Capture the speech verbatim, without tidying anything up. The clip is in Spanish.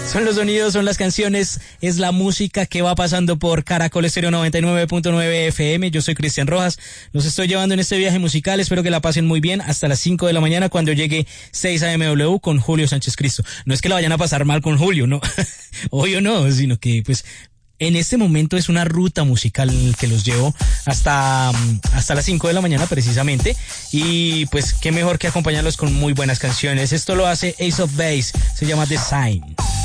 Son los sonidos, son las canciones, es la música que va pasando por Caracol Estéreo noventa y nueve punto nueve F M. Yo soy Cristian Rojas, los estoy llevando en este viaje musical, espero que la pasen muy bien hasta las cinco de la mañana cuando llegue seis A M W con Julio Sánchez Cristo. No es que la vayan a pasar mal con Julio, no, obvio no, sino que pues en este momento es una ruta musical que los llevo hasta, hasta las cinco de la mañana precisamente, y pues qué mejor que acompañarlos con muy buenas canciones. Esto lo hace Ace of Base, se llama The Sign.